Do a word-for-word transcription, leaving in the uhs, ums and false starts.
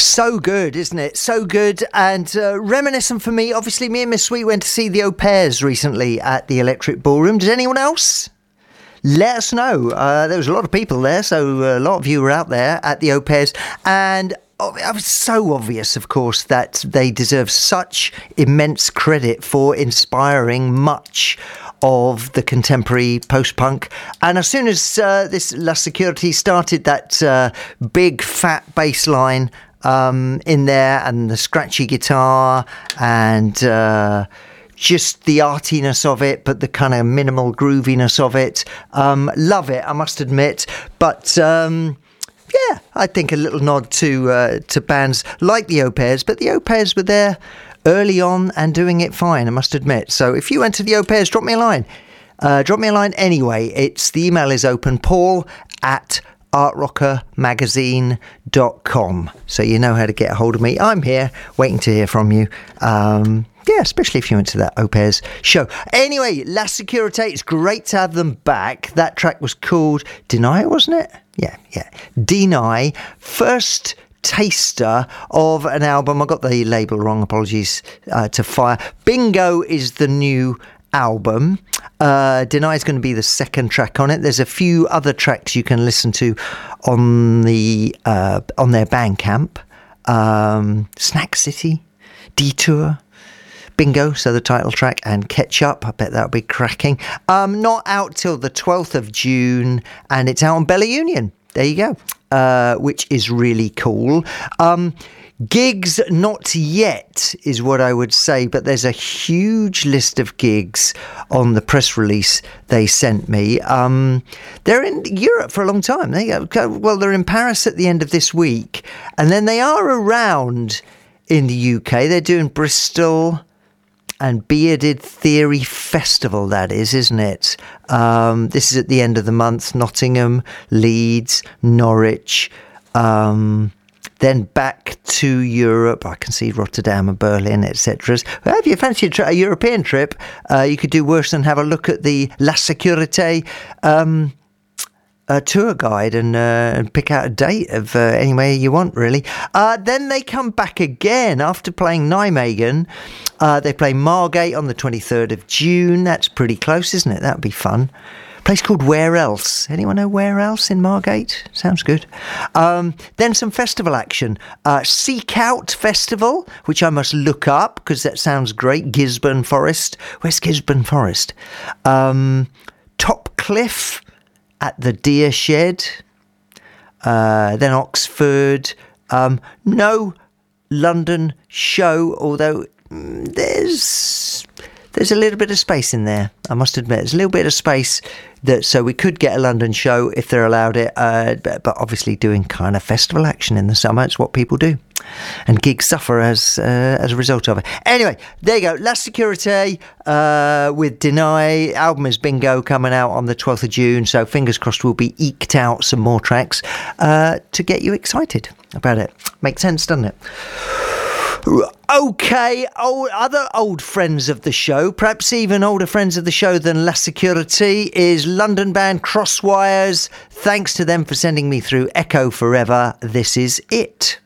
So good, isn't it? So good and uh, reminiscent for me. Obviously, me and Miss Sweet went to see the Au Pairs recently at the Electric Ballroom. Did anyone else? Let us know. Uh, there was a lot of people there, so a lot of you were out there at the Au Pairs. And oh, it was so obvious, of course, that they deserve such immense credit for inspiring much of the contemporary post-punk. And as soon as uh, this La Security started, that uh, big fat bass line um, in there and the scratchy guitar and uh, just the artiness of it, but the kind of minimal grooviness of it. Um, love it, I must admit. But um, yeah, I think a little nod to uh, to bands like the Au Pairs, but the Au Pairs were there early on and doing it fine, I must admit. So if you went to the Au Pairs, drop me a line. Uh, drop me a line anyway. It's the email is open, paul at art rocker magazine dot com. So you know how to get a hold of me. I'm here waiting to hear from you. Um, yeah, especially if you went to that Au Pairs show. Anyway, La Securite, it's great to have them back. That track was called Deny, wasn't it? Yeah, yeah. Deny. First taster of an album. I got the label wrong, apologies uh, to Fire. Bingo is the new album. uh, Deny is going to be the second track on it. There's a few other tracks you can listen to on the uh, on their Bandcamp. um, Snack City, Detour, Bingo, so the title track, and Ketchup. I bet that'll be cracking. Um, not out till the twelfth of June, and it's out on Bella Union. There you go. Uh, which is really cool. Um, gigs not yet is what I would say, but there's a huge list of gigs on the press release they sent me. Um, they're in Europe for a long time. They go, well, they're in Paris at the end of this week, and then they are around in the U K. They're doing Bristol and Bearded Theory Festival, that is, isn't it? Um, this is at the end of the month. Nottingham, Leeds, Norwich, um, then back to Europe. I can see Rotterdam and Berlin, et cetera. Well, if you fancy a, tri- a European trip, uh, you could do worse than have a look at the La Securite um, a tour guide and, uh, and pick out a date of uh, anywhere you want, really. Uh, then they come back again after playing Nijmegen. Uh, they play Margate on the twenty-third of June. That's pretty close, isn't it? That would be fun. A place called Where Else. Anyone know Where Else in Margate? Sounds good. Um, then some festival action. Uh, Seek Out Festival, which I must look up because that sounds great. Gisborne Forest. Where's Gisborne Forest? Um, Top Cliff at the Deer Shed. Uh, then Oxford. Um, no London show, although mm, there's there's a little bit of space in there, I must admit. There's a little bit of space that so we could get a London show if they're allowed it, uh, but, but obviously doing kind of festival action in the summer, it's what people do. And gigs suffer as uh, as a result of it. Anyway, there you go. La Securite uh, with Deny. Album is Bingo, coming out on the twelfth of June. So fingers crossed we'll be eked out some more tracks uh, to get you excited about it. Makes sense, doesn't it? Okay, old, other old friends of the show, perhaps even older friends of the show than La Security, is London band Crosswires. Thanks to them for sending me through Echo Forever. This is it.